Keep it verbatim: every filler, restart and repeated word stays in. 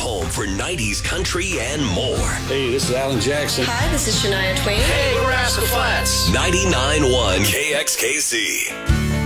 home for nineties country and more. Hey, this is Alan Jackson. Hi, this is Shania Twain. Hey, we're Rascal Flats. ninety-nine point one K X K C.